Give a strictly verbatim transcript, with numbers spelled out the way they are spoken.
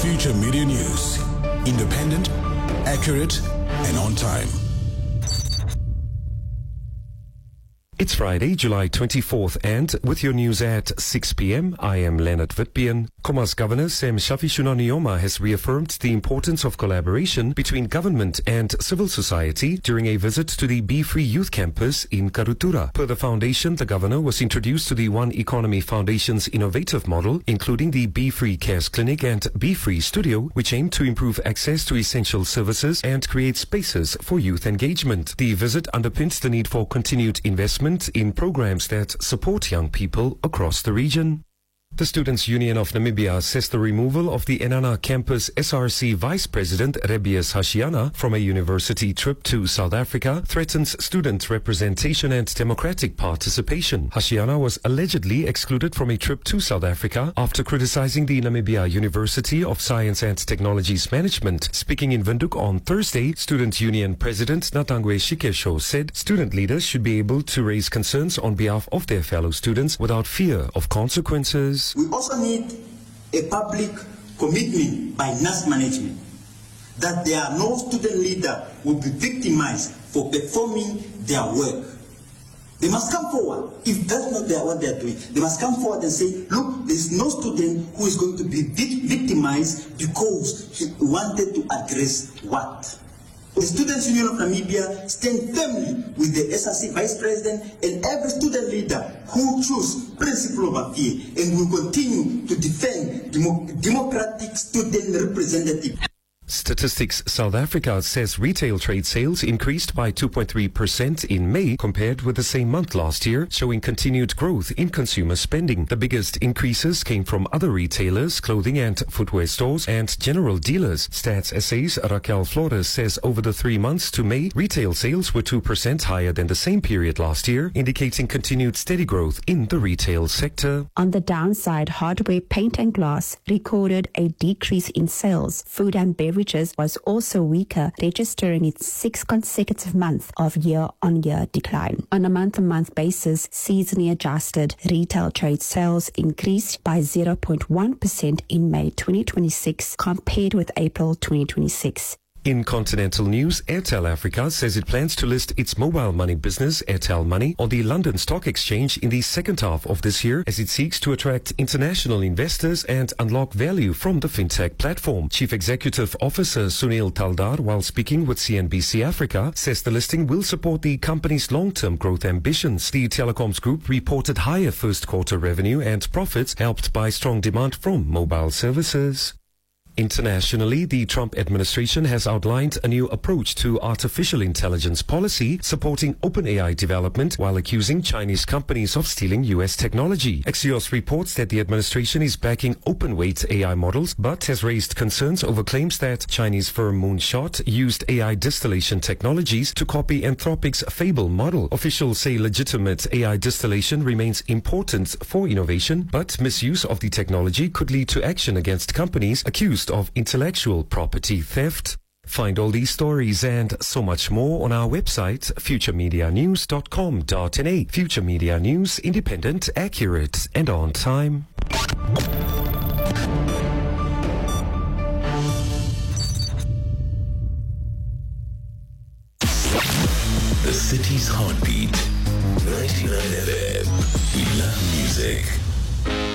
Future Media News. Independent, accurate, and on time. It's Friday, July twenty-fourth, and with your news at six p.m, I am Leonard Witbian. Comas Governor Sam Shafishuna Nujoma has reaffirmed the importance of collaboration between government and civil society during a visit to the Be Free Youth Campus in Karutura. Per the foundation, the governor was introduced to the One Economy Foundation's innovative model, including the Be Free Cares Clinic and Be Free Studio, which aim to improve access to essential services and create spaces for youth engagement. The visit underpins the need for continued investment in programs that support young people across the region. The Students' Union of Namibia says the removal of the Enana campus S R C Vice President Rebius Hashiana from a university trip to South Africa threatens student representation and democratic participation. Hashiana was allegedly excluded from a trip to South Africa after criticizing the Namibia University of Science and Technology's management. Speaking in Windhoek on Thursday, Student Union President Natangwe Shikesho said student leaders should be able to raise concerns on behalf of their fellow students without fear of consequences. We also need a public commitment by N A S management that there are no student leader who will be victimized for performing their work. They must come forward. If that's not their, what they're doing, they must come forward and say, look, there is no student who is going to be victimized because he wanted to address what? The Students' Union of Namibia stand firmly with the S R C Vice President and every student leader who choose principle over fear, and will continue to defend demo democratic student representative. Statistics South Africa says retail trade sales increased by two point three percent in May compared with the same month last year, showing continued growth in consumer spending. The biggest increases came from other retailers, clothing and footwear stores, and general dealers. Stats S A's Raquel Flores says over the three months to May, retail sales were two percent higher than the same period last year, indicating continued steady growth in the retail sector. On the downside, hardware, paint and glass recorded a decrease in sales. Food and beverage was also weaker, registering its sixth consecutive month of year-on-year decline. On a month-on-month basis, seasonally adjusted retail trade sales increased by zero point one percent in May twenty twenty-six compared with April twenty twenty-six. In continental news, Airtel Africa says it plans to list its mobile money business, Airtel Money, on the London Stock Exchange in the second half of this year as it seeks to attract international investors and unlock value from the fintech platform. Chief Executive Officer Sunil Taldar, while speaking with C N B C Africa, says the listing will support the company's long-term growth ambitions. The telecoms group reported higher first-quarter revenue and profits helped by strong demand from mobile services. Internationally, the Trump administration has outlined a new approach to artificial intelligence policy, supporting OpenAI development while accusing Chinese companies of stealing U S technology. Axios reports that the administration is backing open-weight A I models, but has raised concerns over claims that Chinese firm Moonshot used A I distillation technologies to copy Anthropic's Fable model. Officials say legitimate A I distillation remains important for innovation, but misuse of the technology could lead to action against companies accused of intellectual property theft. Find all these stories and so much more on our website, future media news dot com dot n a. Future Media News, independent, accurate, and on time. The city's heartbeat. ninety-nine F M. We love music.